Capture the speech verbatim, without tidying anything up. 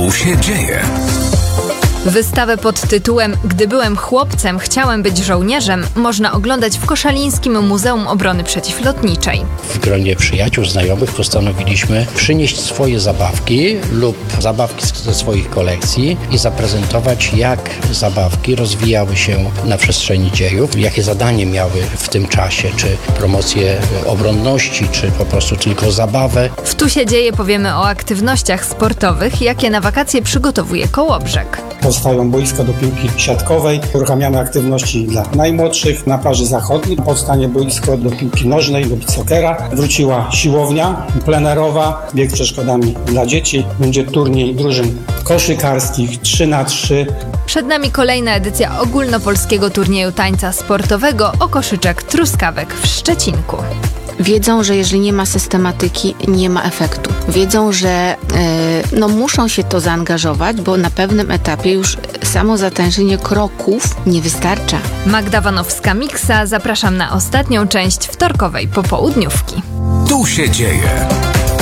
Tu się dzieje. Wystawę pod tytułem „Gdy byłem chłopcem, chciałem być żołnierzem” można oglądać w Koszalińskim Muzeum Obrony Przeciwlotniczej. W gronie przyjaciół, znajomych postanowiliśmy przynieść swoje zabawki lub zabawki ze swoich kolekcji i zaprezentować, jak zabawki rozwijały się na przestrzeni dziejów, jakie zadanie miały w tym czasie, czy promocję obronności, czy po prostu tylko zabawę. W Tu się dzieje powiemy o aktywnościach sportowych, jakie na wakacje przygotowuje Kołobrzeg. Powstają boiska do piłki siatkowej, uruchamiamy aktywności dla najmłodszych. Na plaży zachodniej powstanie boisko do piłki nożnej, do beachsockera. Wróciła siłownia plenerowa, bieg z przeszkodami dla dzieci. Będzie turniej drużyn koszykarskich trzy na trzy. Przed nami kolejna edycja ogólnopolskiego turnieju tańca sportowego o koszyczek truskawek w Szczecinku. Wiedzą, że jeżeli nie ma systematyki, nie ma efektu. Wiedzą, że yy, no muszą się to zaangażować, bo na pewnym etapie już samo zatańczenie kroków nie wystarcza. Magda Wanowska-Miksa, zapraszam na ostatnią część wtorkowej popołudniówki. Tu się dzieje.